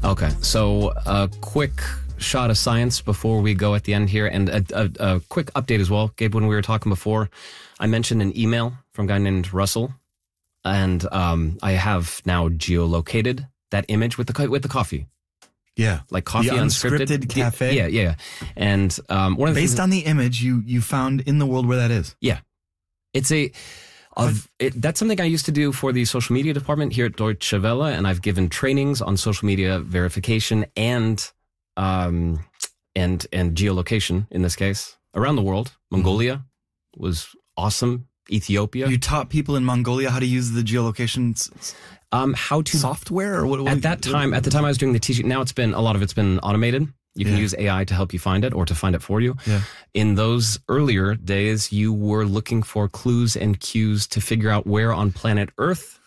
Okay, so a quick shot of science before we go at the end here, and a quick update as well. Gabe, when we were talking before, I mentioned an email from a guy named Russell, and I have now geolocated that image with the coffee. Yeah, like Coffee the Unscripted Cafe. Yeah. And one of the based on the image you found in the world where that is. Yeah, it's that's something I used to do for the social media department here at Deutsche Welle, and I've given trainings on social media verification and geolocation in this case around the world. Mongolia was awesome. Ethiopia. You taught people in Mongolia how to use the geolocation how to software or what? At the time I was doing the teaching. Now a lot of it's been automated. You can use AI to help you find it or to find it for you. Yeah. In those earlier days, you were looking for clues and cues to figure out where on planet Earth